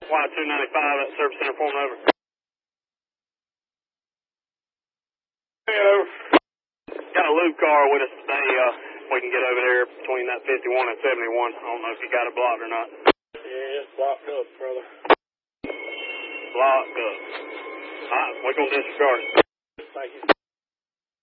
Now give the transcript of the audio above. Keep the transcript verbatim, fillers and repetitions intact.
Y two ninety-five at Service Center, form over. Over. Got a loop car with us today. Uh, we can get over there between that fifty-one and seventy-one. I don't know if you got it blocked or not. Yeah, it's blocked up, brother. Blocked up. Alright, we're going to disregard it. Thank you.